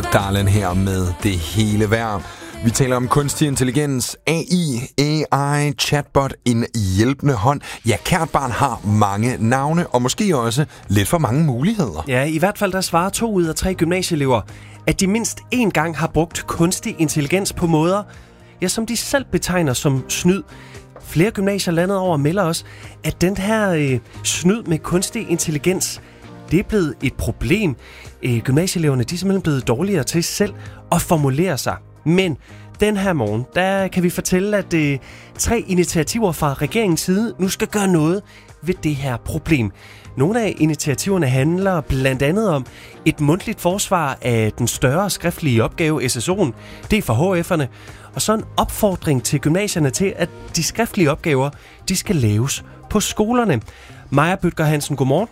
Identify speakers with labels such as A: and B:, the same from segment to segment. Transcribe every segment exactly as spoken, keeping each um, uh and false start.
A: Darlin her med det hele værd. Vi taler om kunstig intelligens, A I, A I, chatbot, en hjælpende hånd. Ja, kært barn har mange navne, og måske også lidt for mange muligheder.
B: Ja, i hvert fald der svarer to ud af tre gymnasieelever, at de mindst én gang har brugt kunstig intelligens på måder, ja, som de selv betegner som snyd. Flere gymnasier landet over melder også, at den her øh, snyd med kunstig intelligens, det er blevet et problem. Øh, gymnasieeleverne de er simpelthen blevet dårligere til selv at formulere sig. Men den her morgen, der kan vi fortælle, at øh, tre initiativer fra regeringens side nu skal gøre noget ved det her problem. Nogle af initiativerne handler blandt andet om et mundtligt forsvar af den større skriftlige opgave, S S O'en. Det er for H F'erne. Og så en opfordring til gymnasierne til, at de skriftlige opgaver, de skal laves på skolerne. Maja Bødker Hansen, godmorgen.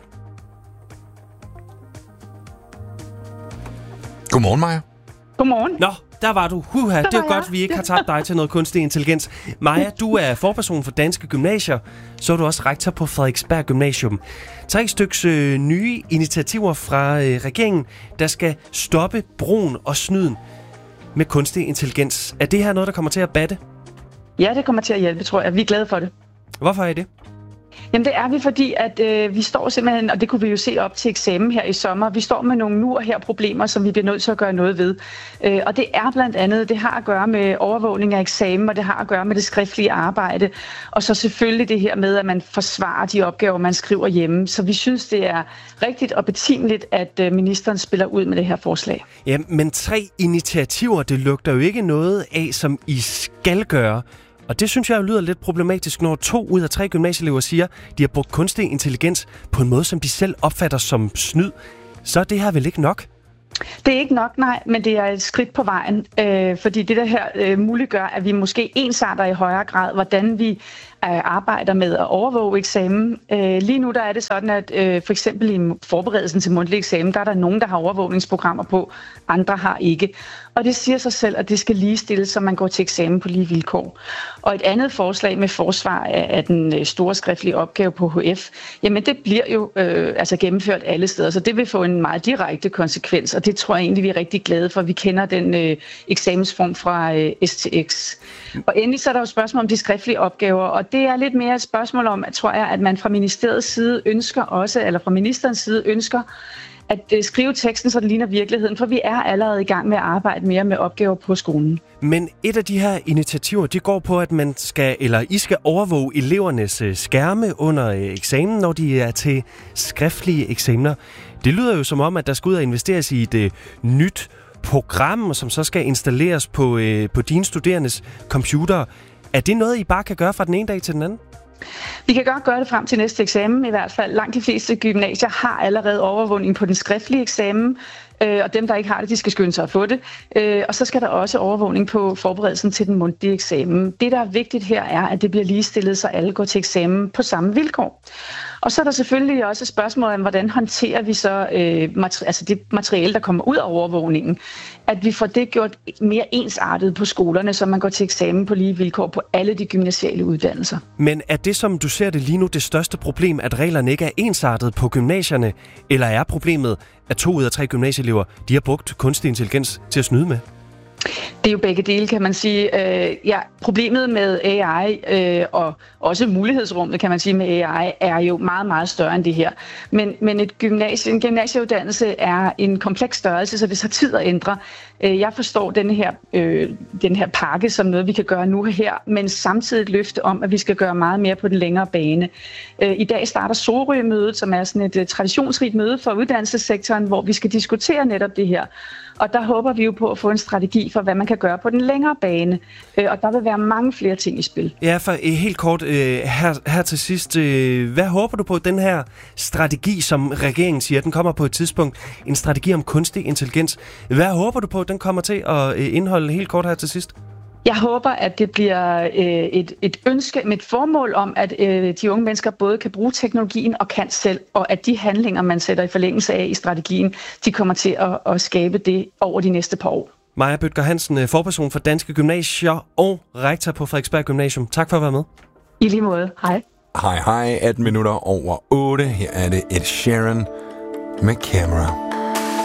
A: Godmorgen, Maja.
C: Godmorgen.
B: Nå, der var du. Huha, det er
C: var
B: godt, vi ikke har tabt dig til noget kunstig intelligens. Maja, du er forperson for Danske Gymnasier, så er du også rektor på Frederiksberg Gymnasium. Tre styks øh, nye initiativer fra øh, regeringen, der skal stoppe brugen og snyden med kunstig intelligens. Er det her noget, der kommer til at batte?
C: Ja, det kommer til at hjælpe, tror jeg. Vi er glade for det.
B: Hvorfor er det?
C: Jamen det er vi, fordi at øh, vi står simpelthen, og det kunne vi jo se op til eksamen her i sommer, vi står med nogle nu og her problemer, som vi bliver nødt til at gøre noget ved. Øh, og det er blandt andet, det har at gøre med overvågning af eksamen, og det har at gøre med det skriftlige arbejde. Og så selvfølgelig det her med, at man forsvarer de opgaver, man skriver hjemme. Så vi synes, det er rigtigt og betimeligt, at øh, ministeren spiller ud med det her forslag.
B: Ja, men tre initiativer, det lugter jo ikke noget af, som I skal gøre. Og det synes jeg jo lyder lidt problematisk, når to ud af tre gymnasieelever siger, at de har brugt kunstig intelligens på en måde, som de selv opfatter som snyd. Så er det her vel ikke nok?
C: Det er ikke nok, nej, men det er et skridt på vejen, øh, fordi det der her øh, muliggør, at vi måske ensarter i højere grad, hvordan vi øh, arbejder med at overvåge eksamen. Øh, lige nu der er det sådan, at øh, for eksempel i forberedelsen til mundtlig eksamen, der er der nogen, der har overvågningsprogrammer på, andre har ikke. Og det siger sig selv, at det skal ligestilles, så man går til eksamen på lige vilkår. Og et andet forslag med forsvar af den store skriftlige opgave på H F, jamen det bliver jo øh, altså gennemført alle steder, så det vil få en meget direkte konsekvens, og det tror jeg egentlig, vi er rigtig glade for. Vi kender den øh, eksamensform fra øh, S T X. Og endelig så er der jo spørgsmål om de skriftlige opgaver, og det er lidt mere et spørgsmål om, at, tror jeg, at man fra ministeriets side ønsker også, eller fra ministerens side ønsker, at skrive teksten, så det ligner virkeligheden, for vi er allerede i gang med at arbejde mere med opgaver på skolen.
B: Men et af de her initiativer, de går på, at man skal, eller I skal overvåge elevernes skærme under eksamen, når de er til skriftlige eksamener. Det lyder jo som om, at der skal ud og investeres i et uh, nyt program, som så skal installeres på, uh, på dine studerendes computer. Er det noget, I bare kan gøre fra den ene dag til den anden?
C: Vi kan godt gøre det frem til næste eksamen i hvert fald. Langt de fleste gymnasier har allerede overvågning på den skriftlige eksamen, øh, og dem, der ikke har det, de skal skynde sig at få det. Øh, og så skal der også overvågning på forberedelsen til den mundtlige eksamen. Det, der er vigtigt her, er, at det bliver ligestillet, så alle går til eksamen på samme vilkår. Og så er der selvfølgelig også et spørgsmål om, hvordan håndterer vi så øh, materi- altså det materiale, der kommer ud af overvågningen. At vi får det gjort mere ensartet på skolerne, så man går til eksamen på lige vilkår på alle de gymnasiale uddannelser.
B: Men er det, som du ser det lige nu, det største problem, at reglerne ikke er ensartet på gymnasierne? Eller er problemet, at to ud af tre gymnasieelever, de har brugt kunstig intelligens til at snyde med?
C: Det er jo begge dele, kan man sige. Øh, ja, problemet med A I øh, og også mulighedsrummet, kan man sige, med A I, er jo meget, meget større end det her. Men, men et gymnasie, en gymnasieuddannelse er en kompleks størrelse, så det tager tid at ændre. Øh, jeg forstår denne her, øh, den her pakke som noget, vi kan gøre nu her, men samtidig et løfte om, at vi skal gøre meget mere på den længere bane. Øh, I dag starter Sorø-mødet, som er sådan et uh, traditionsrigt møde for uddannelsessektoren, hvor vi skal diskutere netop det her. Og der håber vi jo på at få en strategi for, hvad man kan gøre på den længere bane. Og der vil være mange flere ting i spil.
B: Ja, for helt kort her, her til sidst. Hvad håber du på, den her strategi, som regeringen siger, den kommer på et tidspunkt, en strategi om kunstig intelligens. Hvad håber du på, den kommer til at indeholde helt kort her til sidst?
C: Jeg håber, at det bliver øh, et, et ønske med et formål om, at øh, de unge mennesker både kan bruge teknologien og kan selv, og at de handlinger, man sætter i forlængelse af i strategien, de kommer til at, at skabe det over de næste par år.
B: Maja Bødker Hansen, forperson for Danske Gymnasier og rektor på Frederiksberg Gymnasium. Tak for at være med.
C: I lige måde. Hej.
A: Hej hej, atten minutter over otte. Her er det Ed Sheeran med Camera.